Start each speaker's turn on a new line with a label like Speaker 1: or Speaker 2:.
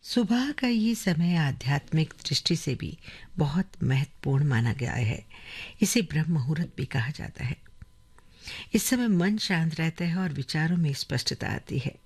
Speaker 1: सुबह का ये समय आध्यात्मिक दृष्टि से भी बहुत महत्वपूर्ण माना गया है। इसे ब्रह्म मुहूर्त भी कहा जाता है। इस समय मन शांत रहता है और विचारों में स्पष्टता आती है।